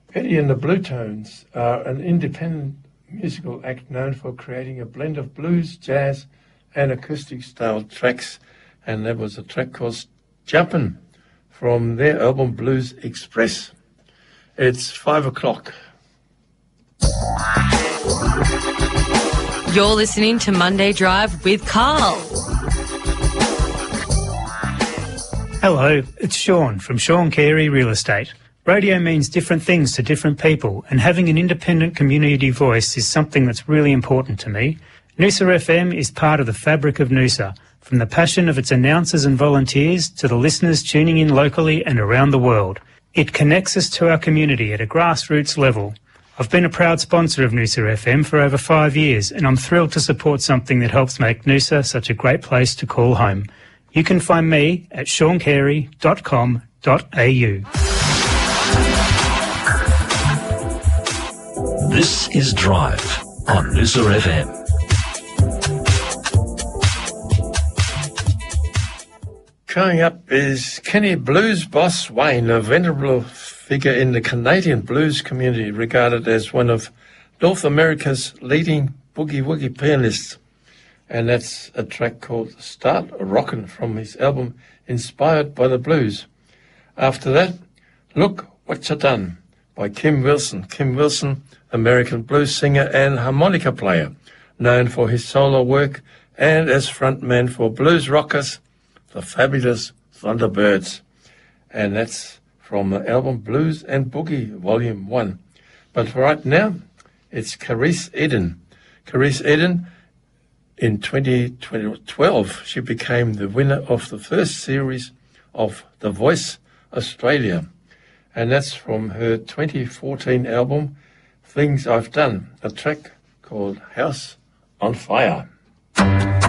Eddie and the Blue Tones are an independent musical act known for creating a blend of blues, jazz and acoustic style tracks, and that was a track called Jumpin' from their album Blues Express. It's 5 o'clock. You're listening to Monday Drive with Carl. Hello, it's Sean from Sean Carey Real Estate. Radio means different things to different people, and having an independent community voice is something that's really important to me. Noosa FM is part of the fabric of Noosa, from the passion of its announcers and volunteers to the listeners tuning in locally and around the world. It connects us to our community at a grassroots level. I've been a proud sponsor of Noosa FM for over 5 years, and I'm thrilled to support something that helps make Noosa such a great place to call home. You can find me at seancarey.com.au. This is Drive on Noosa FM. Coming up is Kenny Blues boss Wayne, a venerable figure in the Canadian blues community, regarded as one of North America's leading boogie-woogie pianists. And that's a track called Start Rockin' from his album Inspired by the Blues. After that, Look What You Done by Kim Wilson. Kim Wilson, American blues singer and harmonica player, known for his solo work and as frontman for blues rockers, the fabulous Thunderbirds. And that's from the album Blues and Boogie Volume 1. But for right now, it's Carice Eden. Carice Eden, in 2012, she became the winner of the first series of The Voice Australia. And that's from her 2014 album, Things I've Done, a track called House on Fire.